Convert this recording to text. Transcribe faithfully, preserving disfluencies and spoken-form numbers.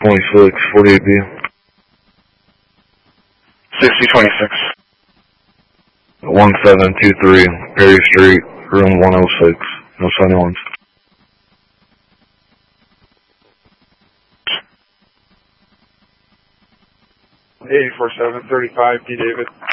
twenty-six, forty-eight B. sixty twenty-six. one seven two three, Perry Street, room one oh six. No sign on. eighty-four seven thirty-five, D. David.